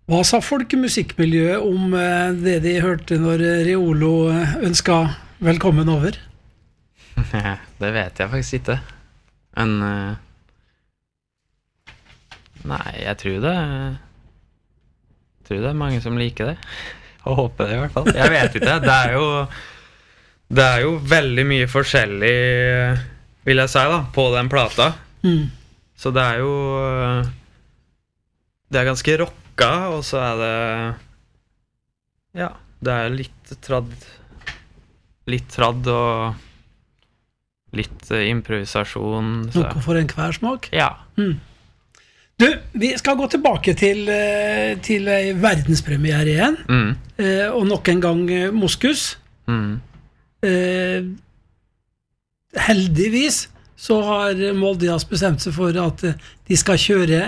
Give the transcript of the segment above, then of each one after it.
Hva sa folkemusikkmiljøet om det de hørte når Reolo ønsket velkommen over? Det vet jeg faktisk ikke. Men nei, jeg tror det er mange som liker det. Og håper det i hvert fall. Jeg vet ikke. Det er jo veldig mye forskjellig, vil jeg si da, på den plata. Så det er jo det er ganske rocka, og så er det ja, det er litt tradd og litt improvisasjon. Noe for en hver smak? Ja. Du, vi skal gå tilbake til en verdenspremiere igjen, og nok en gang Moskus. Heldigvis så har Molde bestemt seg for at de skal kjøre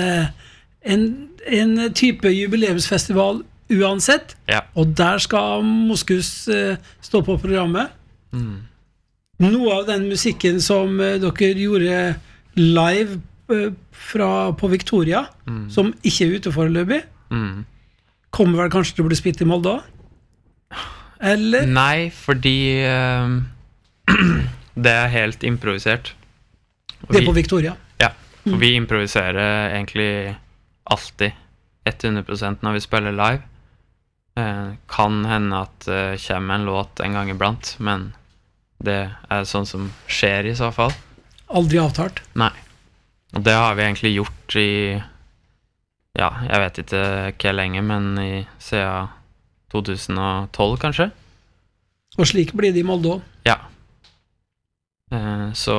en type jubileumsfestival uansett, og der skal Moskus stå på programmet. Noe av den musikken som dere gjorde live på Victoria, som ikke er ute foreløpig, kommer vel kanskje til å bli spilt i Molde også? Eller? Nei, fordi det er helt improvisert. Det er på Victoria? Ja, og vi improviserer egentlig alltid 100% når vi spiller live. Kan hende at det kommer en låt en gang iblant, men det er sånn som skjer i så fall. Aldri avtalt? Nei. Og det har vi egentlig gjort i, ja, jeg vet ikke hvor lenge, men siden 2012 kanskje. Og slik blir det i Molde også? Ja. Så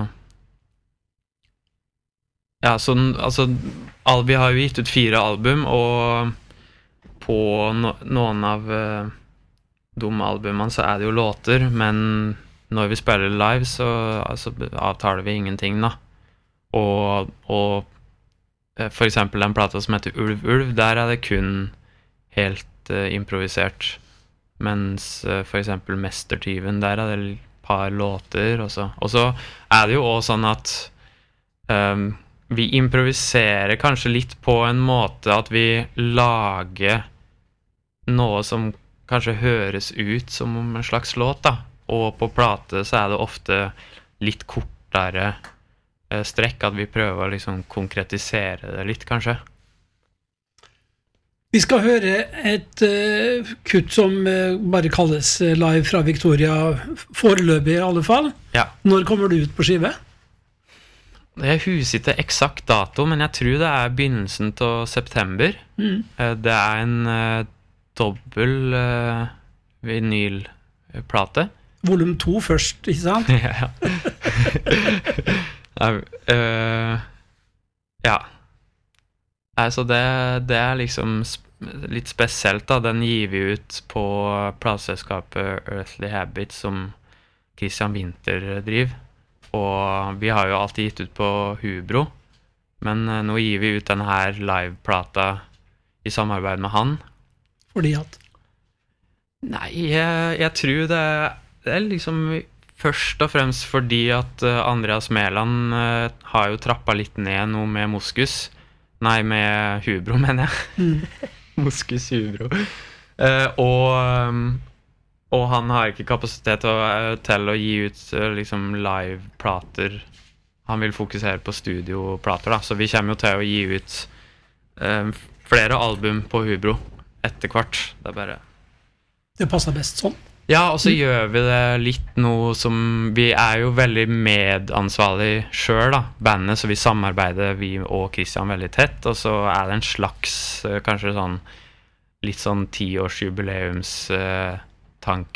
ja, så altså, vi har jo gitt ut 4 album, og på noen av de albumene så er det jo låter, men når vi spiller live så altså, avtaler vi ingenting da. Og for eksempel den plata som heter Ulv Ulv, der er det kun helt improvisert. Mens for eksempel Mestertyven, der er det et par låter. Og så er det jo også sånn at vi improviserer kanskje litt på en måte at vi lager noe som kanskje høres ut som en slags låt da. Og på plate så er det ofte litt kortere strekk, at vi prøver å liksom konkretisere det litt, kanskje. Vi skal høre et kutt som bare kalles live fra Victoria, foreløpig i alle fall. Ja. Når kommer du ut på skive? Jeg husker ikke eksakt dato, men jeg tror det er begynnelsen til september. Det er en dobbel vinylplate. Volum 2 først, ikke sant? Ja. Ja. Altså det er liksom litt spesielt da. Den gir vi ut på plateselskapet Earthly Habits som Christian Winther driver. Og vi har jo alltid gitt ut på Hubro, men nå gir vi ut denne her liveplata i samarbeid med han. Fordi at? Nei, jeg tror det er liksom først og fremst fordi at Andreas Mæland har jo trappet litt ned noe med Moskus. Nei, med Hubro, mener jeg. Moskus Hubro. Og han har ikke kapasitet til å gi ut liksom live-plater. Han vil fokusere på studioplater da, så vi kommer jo til å gi ut flere album på Hubro etter hvert. Det er bare... Det passer best sånn. Ja, og så gjør vi det litt noe som... Vi er jo veldig medansvarlig selv da, bandet, så vi samarbeider, vi og Christian, veldig tett. Og så er det en slags, kanskje sånn, litt sånn 10-års jubileumstanke